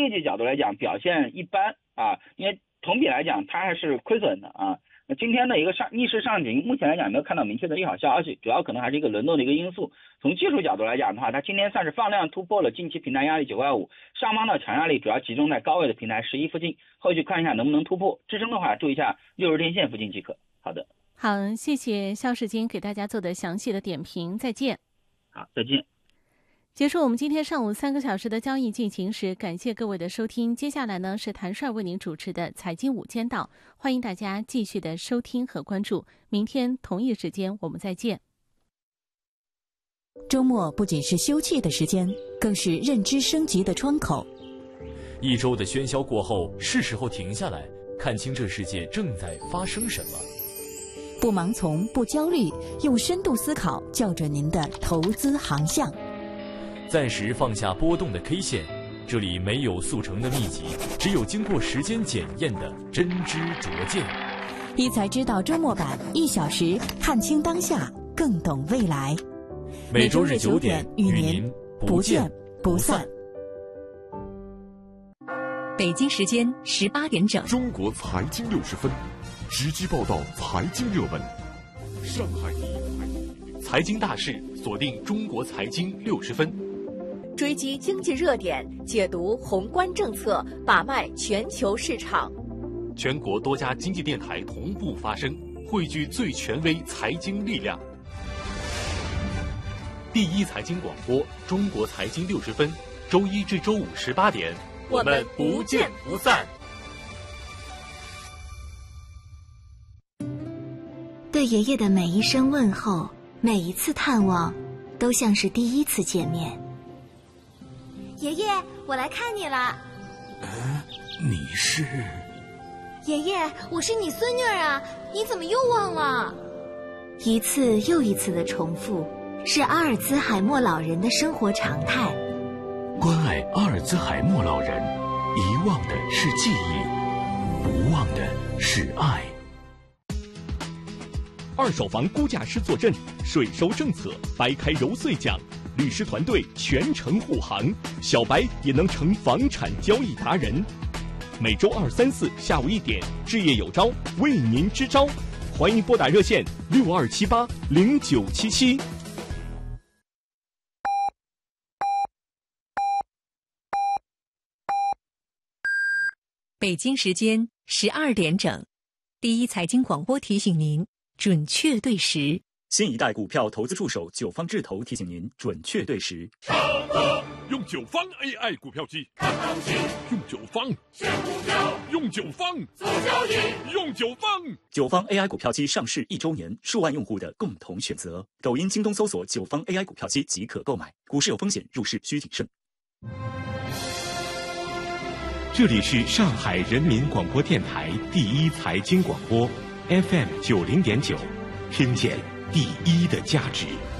业绩角度来讲表现一般啊，因为同比来讲它还是亏损的啊。那今天的一个逆势上行，目前来讲没有看到明确的利好消息，主要可能还是一个轮动的一个因素。从技术角度来讲的话，它今天算是放量突破了近期平台压力9块5，上方的强压力主要集中在高位的平台11附近，后续看一下能不能突破，支撑的话注意一下60天线附近即可。好的， 好，谢谢肖世金给大家做的详细的点评，再见。 好，再见。 结束我们今天上午3个小时的交易进行时，感谢各位的收听。接下来呢是谭帅为您主持的财经午间道，欢迎大家继续的收听和关注。明天同一时间我们再见。 周末不仅是休憩的时间，更是认知升级的窗口。 一周的喧嚣过后，是时候停下来，看清这世界正在发生什么。 不盲从，不焦虑，用深度思考校准您的投资航向。 暂时放下波动的 K 线，这里没有速成的秘籍，只有经过时间检验的真知灼见。 一财知道周末版，1小时看清当下，更懂未来。 每周日9点与您不见不散。 北京时间18点整， 中国财经60分，直击报道财经热门。上海财经大事，锁定中国财经60分。 追击经济热点，解读宏观政策，把脉全球市场。 全国多家经济电台同步发声，汇聚最权威财经力量。第一财经广播，中国财经60分，周一至周五18点，我们不见不散。 对爷爷的每一声问候，每一次探望，都像是第一次见面。爷爷，我来看你了。 你是？ 爷爷，我是你孙女儿啊，你怎么又忘了？一次又一次的重复，是阿尔兹海默老人的生活常态。 关爱阿尔兹海默老人，遗忘的是记忆，不忘的是爱。 二手房估价师坐镇，税收政策掰开揉碎讲，律师团队全程护航，小白也能成房产交易达人。每周2、3、4下午1点，置业有招，为您支招，欢迎拨打热线62780977。 北京时间12点整，第一财经广播提醒您准确对时。 新一代股票投资助手九方智投提醒您准确对时。 用九方 AI 股票机看行情，用九方选股票，用九方做交易，用九方。 九方 AI 股票机上市1周年，数万用户的共同选择。抖音、京东搜索九方 AI 股票机即可购买。股市有风险，入市需谨慎。 这里是上海人民广播电台第一财经广播 FM 90.9，听见第一的价值。